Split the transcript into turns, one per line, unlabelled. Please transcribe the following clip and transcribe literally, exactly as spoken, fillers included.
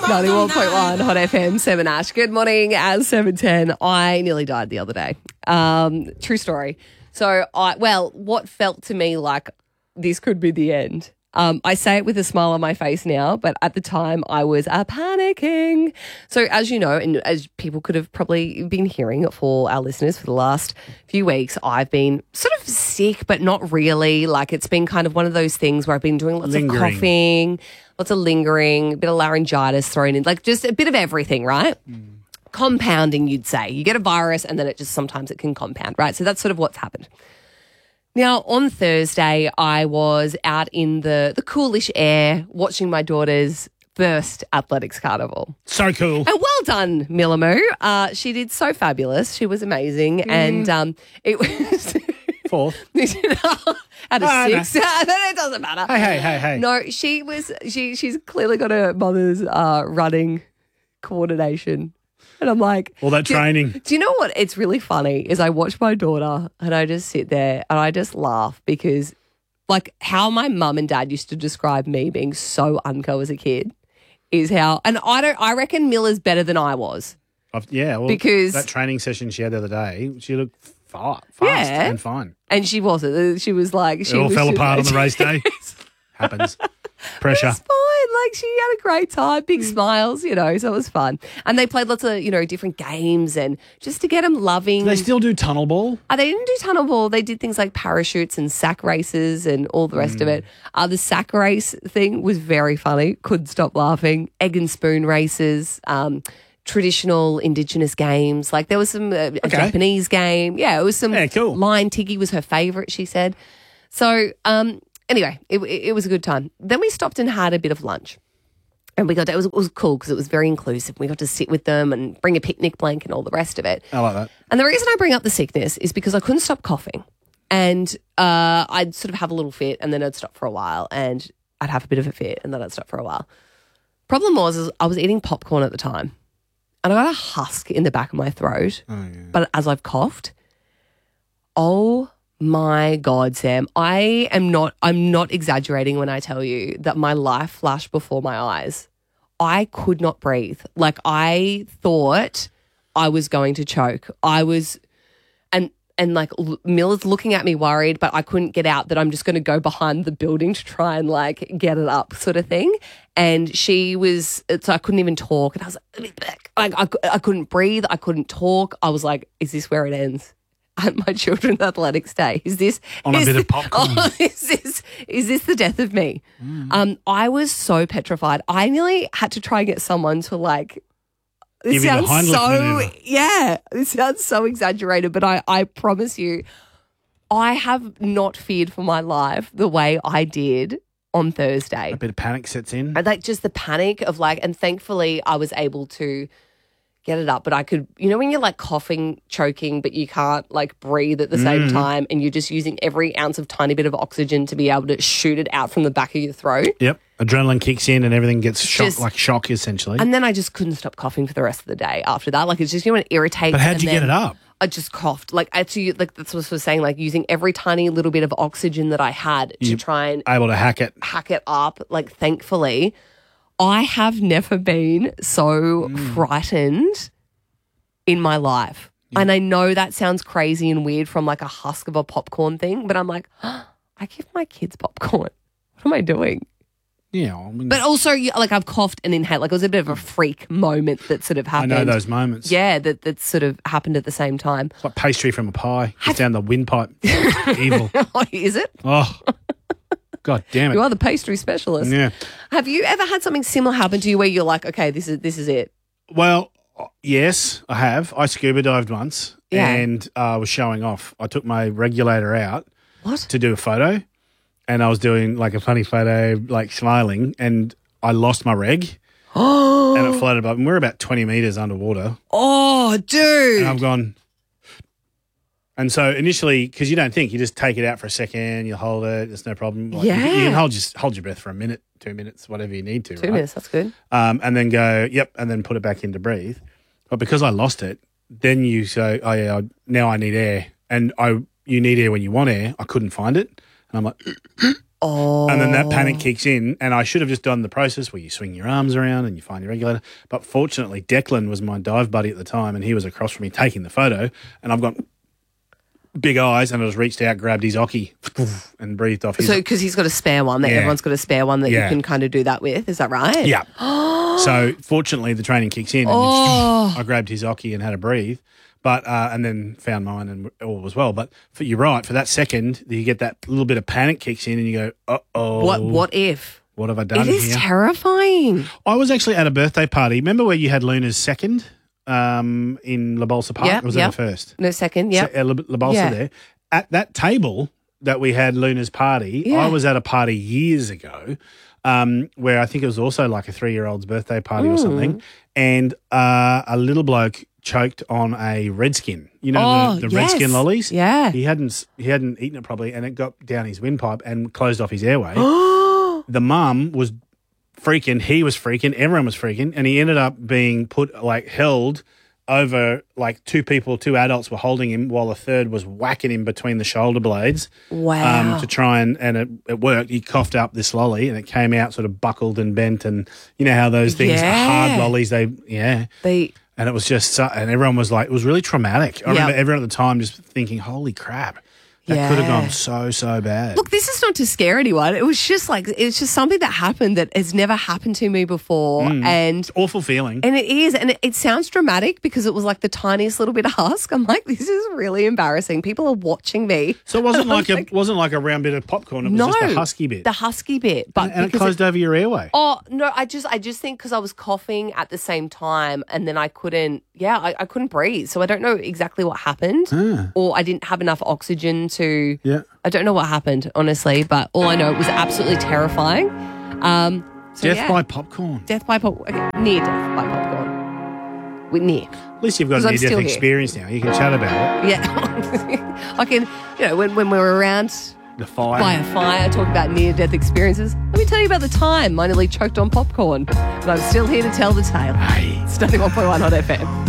ninety-one point one Hot F M, Seven Ash. Good morning at seven ten. I nearly died the other day. Um, true story. So, I well, what felt to me like this could be the end. Um, I say it with a smile on my face now, but at the time I was uh, panicking. So as you know, and as people could have probably been hearing for our listeners for the last few weeks, I've been sort of sick, but not really. Like it's been kind of one of those things where I've been doing lots
Lingering.
of coughing, lots of lingering, a bit of laryngitis thrown in, like just a bit of everything, right? Mm. Compounding, you'd say. You get a virus and then it just sometimes it can compound, right? So that's sort of what's happened. Now, on Thursday, I was out in the, the coolish air watching my daughter's first athletics carnival.
So cool.
And well done, Millamoo. Uh, she did so fabulous. She was amazing. Mm. And um, it was...
Fourth.
Out of
No,
six. No. It doesn't matter.
Hey, hey, hey, hey.
No, she was... She She's clearly got her mother's uh, running coordination. And I'm like...
All that
do,
training.
Do you know what? It's really funny is I watch my daughter and I just sit there and I just laugh because like how my mum and dad used to describe me being so unco as a kid is how... And I don't... I reckon Milla's better than I was.
I've, yeah, well,
because
that training session she had the other day, she looked far, fast
Yeah.
and fine.
And she wasn't. She was like... She
It all
was
fell
just-
apart on the race day. Happens. Pressure.
It's fine. Like she had a great time, big smiles, you know, so it was fun. And they played lots of, you know, different games and just to get them loving.
Do they still do tunnel ball?
Uh, they didn't do tunnel ball. They did things like parachutes and sack races and all the rest mm. of it. Uh, the sack race thing was very funny. Couldn't stop laughing. Egg and spoon races, um, traditional Indigenous games. Like there was some uh, a
Okay.
Japanese game. Yeah, it was some.
Yeah, cool.
Lion Tiggy was her favourite, she said. So, um, anyway, it, it was a good time. Then we stopped and had a bit of lunch. And we got to, it was, it was cool because it was very inclusive. We got to sit with them and bring a picnic blanket and all the rest of it.
I like that.
And the reason I bring up the sickness is because I couldn't stop coughing. And uh, I'd sort of have a little fit and then I'd stop for a while and I'd have a bit of a fit and then I'd stop for a while. Problem was is I was eating popcorn at the time and I got a husk in the back of my throat.
Oh, yeah.
But as I've coughed, oh my God, Sam, I am not, I'm not exaggerating when I tell you that my life flashed before my eyes. I could not breathe. Like I thought I was going to choke. I was, and, and like Milla's looking at me worried, but I couldn't get out that I'm just going to go behind the building to try and like get it up sort of thing. And she was, so I couldn't even talk. And I was like, like I, I couldn't breathe. I couldn't talk. I was like, is this where it ends? At my children's athletics day. Is this
On a
is
bit
this,
of popcorn.
Oh, is this is this the death of me? Mm. Um, I was so petrified. I nearly had to try and get someone to like. This
Give you the
sounds
Heimlich
so
maneuver.
yeah. This sounds so exaggerated, but I I promise you, I have not feared for my life the way I did on Thursday.
A bit of panic sets in.
And like just the panic of like, and thankfully I was able to get it up, but I could, you know, when you're like coughing, choking, but you can't like breathe at the same
Mm.
time and you're just using every ounce of tiny bit of oxygen to be able to shoot it out from the back of your throat.
Yep. Adrenaline kicks in and everything gets shock,
Just-
like shock essentially.
And then I just couldn't stop coughing for the rest of the day after that. Like it's just, you know, it irritates.
But how'd
and
you get
then
it up?
I just coughed. Like actually, like that's what I was saying, like using every tiny little bit of oxygen that I had to
You-
try and
Able to hack it.
hack it up. Like thankfully, I have never been so
Mm.
frightened in my life. Yeah. And I know that sounds crazy and weird from like a husk of a popcorn thing, but I'm like, oh, I give my kids popcorn. What am I doing?
Yeah. I mean,
But also, yeah, like I've coughed and inhaled. Like it was a bit of a freak moment that sort of
I
happened.
know those moments.
Yeah, that, that sort of happened at the same time.
It's like pastry from a pie. It's down the windpipe. Evil.
Is it?
Oh. God damn
You
it.
are the pastry specialist.
Yeah.
Have you ever had something similar happen to you where you're like, okay, this is this is it?
Well, yes, I have. I scuba dived once
Yeah.
and I uh, was showing off. I took my regulator out
What?
to do a photo and I was doing like a funny photo, like smiling, and I lost my reg
Oh,
and it floated up. And we're about twenty metres underwater.
oh, dude.
And I've gone. And so initially, because you don't think, you just take it out for a second, you hold it, there's no problem. Like, you-
Yeah.
You, can hold just hold your breath for a minute, two minutes, whatever you need to.
Two
right?
minutes, that's good.
Um, and then go, yep, and then put it back in to breathe. But because I lost it, then you say, oh yeah, I- now I need air. And I, you need air when you want air. I couldn't find it. And I'm like,
Oh.
And then that panic kicks in, and I should have just done the process where you swing your arms around and you find your regulator. But fortunately, Declan was my dive buddy at the time, and he was across from me taking the photo, and I've got big eyes, and I just reached out, grabbed his ocky, and breathed off his.
So, because he's got a spare one, that
Yeah.
everyone's got a spare one that
Yeah.
you can kind of do that with. Is that right?
Yeah. So fortunately, the training kicks in, and
Oh.
just, I grabbed his ocky and had a breathe, but uh, and then found mine and all was well. But for, you're right. For that second, you get that little bit of panic kicks in, and you go, "Uh oh,
What? What if?
What have I done
It is
here?"
terrifying.
I was actually at a birthday party. Remember where you had Luna's second um, in La Bolsa Park?
Yeah,
Or was
yeah.
that the first?
No second. Yeah.
Se- uh, La, La Bolsa
Yeah.
there. At that table that we had Luna's party,
Yeah.
I was at a party years ago um, where I think it was also like a three-year-old's birthday party or something, and uh, a little bloke choked on a Redskin. You know
Oh,
the, the
yes.
Redskin lollies?
Yeah.
He hadn't he hadn't eaten it properly, and it got down his windpipe and closed off his airway. The mum was freaking, he was freaking, everyone was freaking, and he ended up being put, like, held over, like, two people, two adults were holding him while a third was whacking him between the shoulder blades.
Wow.
Um, to try and, and it, it worked. He coughed up this lolly and it came out sort of buckled and bent, and you know how those things,
Yeah.
hard lollies, they, yeah.
They.
And it was just, so, and everyone was like, it was really traumatic. I
Yeah.
remember everyone at the time just thinking, holy crap, that
Yeah.
could have gone so, so bad.
Look, this is not to scare anyone. It was just like it's just something that happened that has never happened to me before, and
Awful feeling.
and it is, and it, it sounds dramatic because it was like the tiniest little bit of husk. I'm like, this is really embarrassing. People are watching me.
So it wasn't
And I'm
like, a wasn't like a round bit of popcorn. It was
no,
just a husky bit,
the husky bit, but
and it
because
closed over your airway.
Oh no! I just, I just think because I was coughing at the same time, and then I couldn't, yeah, I, I couldn't breathe. So I don't know exactly what happened, or I didn't have enough oxygen to.
Yeah.
I don't know what happened, honestly, but all I know it was absolutely terrifying. Um, so
Death
yeah.
by popcorn.
death by pop, okay, near death by popcorn. With near,
At least you've got
'Cause
a
I'm
near-death
still here.
experience now. You can chat about it.
yeah. I can, you know, when when we're around
The fire.
by a fire, talk about near-death experiences. Let me tell you about the time I nearly choked on popcorn, but I'm still here to tell the tale.
Hey.
It's ninety-one point one Hot F M.